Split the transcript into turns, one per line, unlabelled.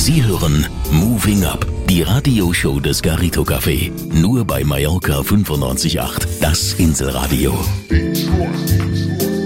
Sie hören Moving Up, die Radioshow des Garrido Café. Nur bei Mallorca 95.8, das Inselradio.